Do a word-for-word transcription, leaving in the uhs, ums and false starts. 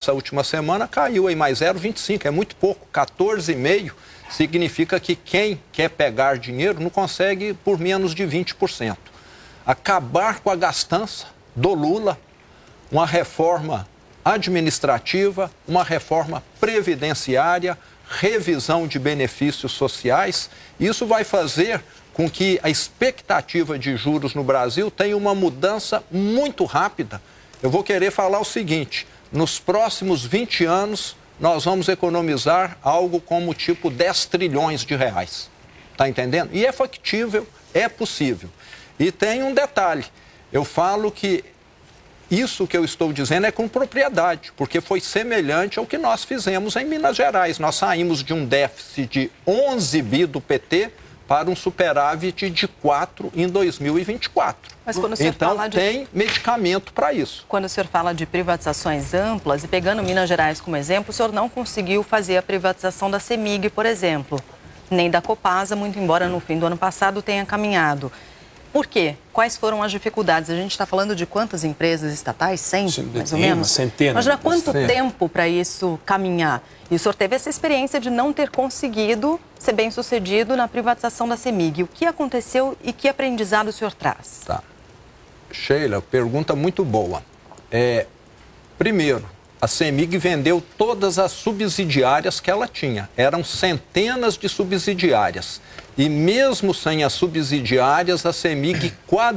nessa última semana caiu em mais zero vírgula vinte e cinco, é muito pouco, quatorze vírgula cinco significa que quem quer pegar dinheiro não consegue por menos de vinte por cento. Acabar com a gastança do Lula, uma reforma administrativa, uma reforma previdenciária, revisão de benefícios sociais, isso vai fazer com que a expectativa de juros no Brasil tenha uma mudança muito rápida. Eu vou querer falar o seguinte, nos próximos vinte anos, nós vamos economizar algo como tipo dez trilhões de reais. Está entendendo? E é factível, é possível. E tem um detalhe, eu falo que isso que eu estou dizendo é com propriedade, porque foi semelhante ao que nós fizemos em Minas Gerais. Nós saímos de um déficit de onze bi do P T para um superávit de quatro em dois mil e vinte e quatro. Mas quando o senhor então, fala de... tem medicamento para isso. Quando o senhor fala de privatizações amplas, e pegando Minas Gerais como exemplo, o senhor não conseguiu fazer a privatização da CEMIG, por exemplo, nem da Copasa, muito embora no fim do ano passado tenha caminhado. Por quê? Quais foram as dificuldades? A gente está falando de quantas empresas estatais? cem, mais ou menos? Centenas. Mas já quanto Sim. tempo para isso caminhar? E o senhor teve essa experiência de não ter conseguido ser bem sucedido na privatização da CEMIG. O que aconteceu e que aprendizado o senhor traz? Tá. Sheila, pergunta muito boa. É, primeiro, a CEMIG vendeu todas as subsidiárias que ela tinha. Eram centenas de subsidiárias. E mesmo sem as subsidiárias, a CEMIG quadruplicou